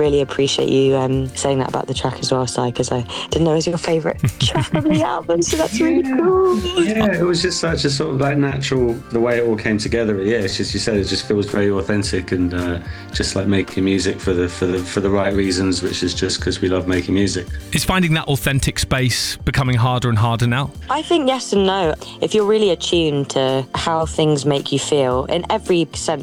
really appreciate you saying that about the track as well, Si, because I didn't know it was your favourite track of the album, so that's really cool. Yeah, it was just such a sort of like natural, the way it all came together. Yeah, it's just, you said, it just feels very authentic, and just like making music for the right reasons, which is just because we love making music. Is finding that authentic space becoming harder and harder now? I think yes and no. If you're really attuned to how things make you feel, in every sense